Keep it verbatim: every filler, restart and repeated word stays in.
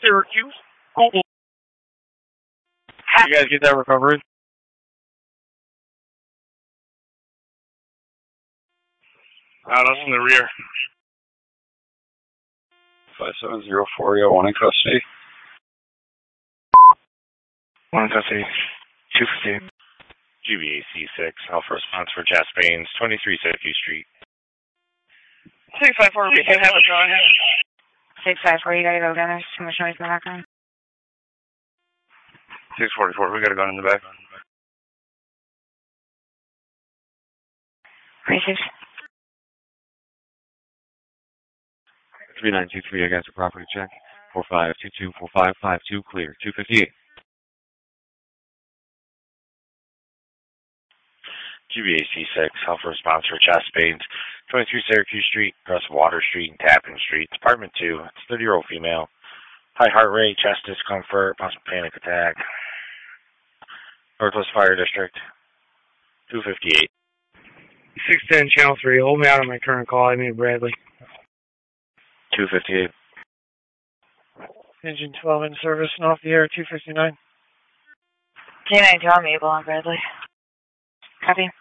Syracuse. Google. You guys get that recovery? Uh, that's in the rear. five seven zero four, you got one in custody. One in custody. two fifty. G B A C six, Alpha response for Jess Baines, twenty-three Syracuse Street. six five four, we can have it going ahead. six five four, you gotta go down. There's too much noise in the background. six forty-four, we got a gun in the back. Racers. three nine two three, I got your property check. four five two two four five five two, clear. two fifty-eight. G B A C six, Alpha response for Jess Baines, twenty-three Syracuse Street, across Water Street and Tappan Street. Department two, it's a thirty-year-old female. High heart rate, chest discomfort, possible panic attack. Northwest Fire District, two fifty-eight. six ten, Channel three, hold me out on my current call. I mean Bradley. two fifty-eight. Engine twelve in service and off the air, two fifty-nine. K nine two, I'm able on Bradley. Copy.